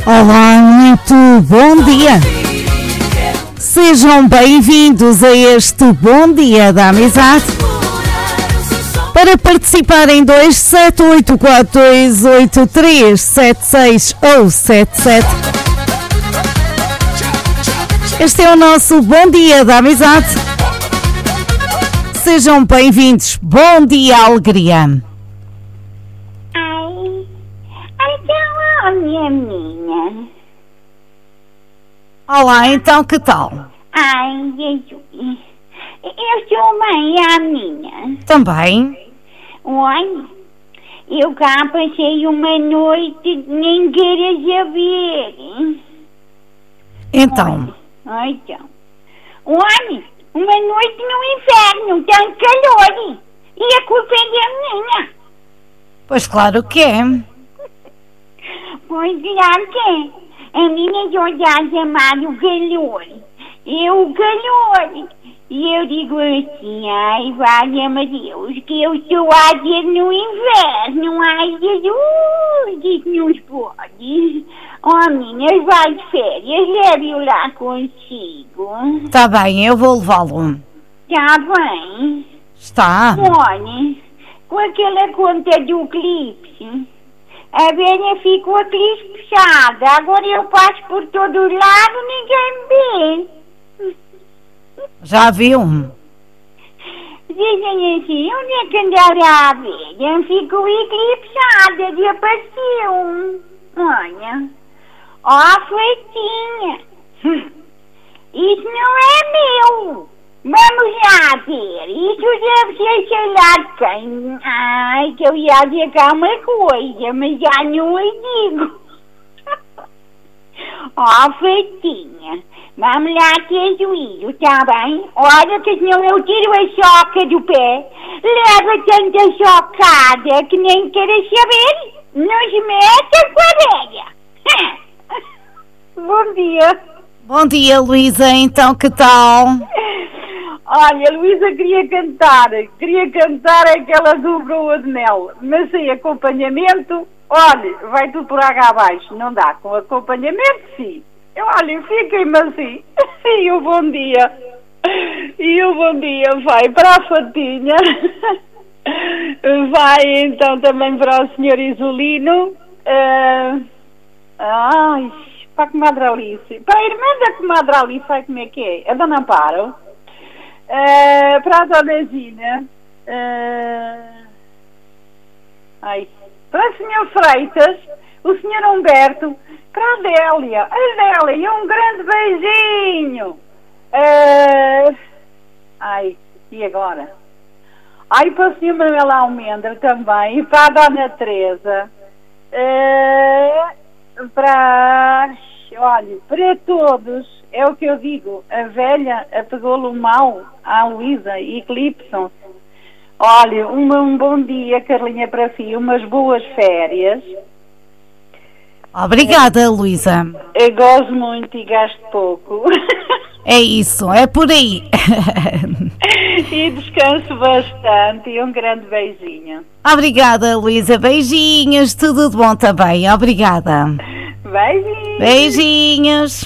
Olá, muito bom dia. Sejam bem-vindos a este Bom Dia da Amizade. Para participar em 278428376 ou 77. Este é o nosso Bom Dia da Amizade. Sejam bem-vindos. Bom dia, alegria. Olha, minha. Olá, então que tal? Ai, Jesus. Eu sou mãe, a minha. Também. Olha, eu cá passei uma noite, nem queira saber. Então. Olha, uma noite no inferno, tanto calor. E a culpa é da minha. Pois claro que é. Pois claro que é. A minha Jordá chamada o calor. O calor. E eu digo assim, ai, valha-me Deus, que eu estou a dizer no inverno. Ai, Jesus, isso não se pode. Oh, minha, vai de férias, leve-o lá consigo. Está bem, eu vou levá-lo. Está bem. Está. Olha, com aquela conta do eclipse, a velha ficou eclipsada. Agora eu passo por todo lado, ninguém me vê. Já viu? Dizem assim, onde é que andará a velha? Ficou eclipsada, desapareceu. Olha, ó, feitinha. Isso não é meu. Vamos lá ver. Isso deve ser, sei lá, de quem. Ai, que eu ia dizer cá uma coisa, mas já não a digo. Ó, feitinha. Vamos lá ter juízo, tá bem? Olha que senão eu tiro a choca do pé. Leva tanta chocada que nem queira saber. Não se meta com a velha. Bom dia. Bom dia, Luísa. Então, que tal? Olha, Luísa queria cantar aquela do Broa de Mel, mas sem acompanhamento, olha, vai tudo por água abaixo, não dá, com acompanhamento sim. Olha, fiquem-me assim, e o bom dia vai para a Fatinha, vai então também para o Sr. Isolino, para a comadre Alice, para a irmã da comadre Alice, sabe como é que é? A Dona Amparo. Para a Dona Gina, para o Sr. Freitas, o Sr. Humberto, para a Délia, um grande beijinho. E agora? Para o Sr. Manuel Almendra também, e para a Dona Teresa, para todos. É o que eu digo, a velha apegou-lhe mal à Luísa e eclipsam-se. Olha, um bom dia, Carlinha, para si, umas boas férias. Obrigada, Luísa. Eu gosto muito e gasto pouco. É isso, é por aí. E descanso bastante e um grande beijinho. Obrigada, Luísa. Beijinhos, tudo de bom também. Obrigada. Beijinhos. Beijinhos.